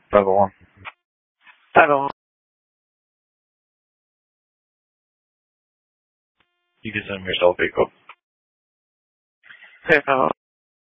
Hello. Hello. You can send me yourself a code. Hello.